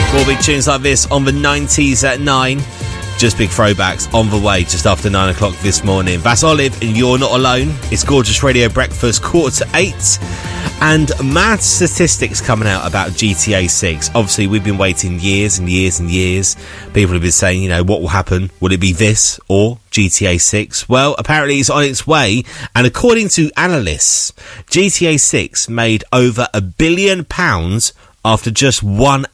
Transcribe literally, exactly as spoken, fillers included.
More big tunes like this on the nineties at nine. Just big throwbacks on the way just after nine o'clock this morning. That's Olive and You're Not Alone. It's Gorgeous Radio Breakfast, quarter to eight. And mad statistics coming out about G T A six. Obviously, we've been waiting years and years and years. People have been saying, you know, what will happen? Will it be this or G T A six? Well, apparently it's on its way. And according to analysts, G T A six made over a billion pounds after just one